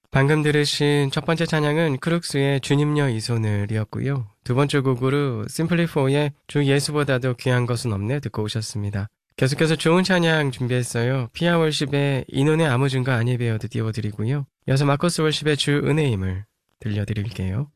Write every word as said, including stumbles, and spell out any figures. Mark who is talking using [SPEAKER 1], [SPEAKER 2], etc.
[SPEAKER 1] 방금 들으신 첫 번째 찬양은 크룩스의 주님여 이 손을이었고요. 두 번째 곡으로 심플리4의 주 예수보다도 귀한 것은 없네 듣고 오셨습니다. 계속해서 좋은 찬양 준비했어요. 피아 월십의 인원의 아무 증거 아니 베어도 띄워드리고요. 이어서 마커스 월십의 주 은혜임을 들려드릴게요.